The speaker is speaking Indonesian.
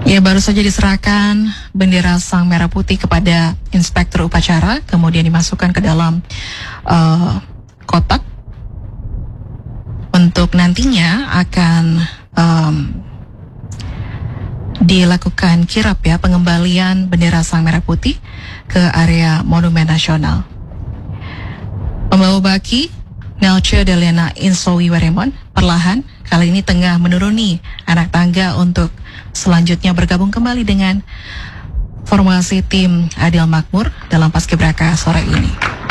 Ya, baru saja diserahkan bendera Sang Merah Putih kepada Inspektur Upacara, kemudian dimasukkan ke dalam kotak untuk nantinya akan dilakukan kirap ya, pengembalian bendera Sang Merah Putih ke area Monumen Nasional. Pembawa baki Nelce Delena Insowi Weremon perlahan kali ini tengah menuruni anak tangga untuk selanjutnya bergabung kembali dengan formasi tim Adil Makmur dalam Paskibraka sore ini.